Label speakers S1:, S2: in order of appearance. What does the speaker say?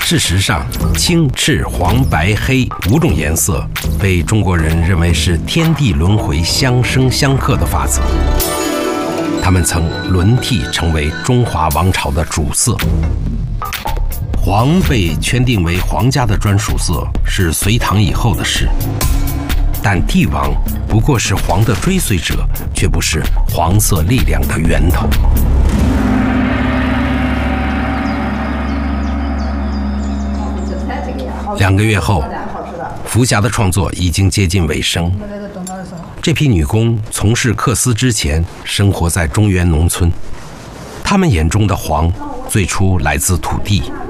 S1: 事实上，青、赤、黄、白、黑5种颜色被中国人认为是天地轮回相生相克的法则。它们曾轮替成为中华王朝的主色。黄被圈定为皇家的专属色是隋唐以后的事，但帝王不过是黄的追随者，却不是黄色力量的源头。2个月后，福霞的创作已经接近尾声。这批女工从事缂丝之前，生活在中原农村。她们眼中的黄，最初来自土地。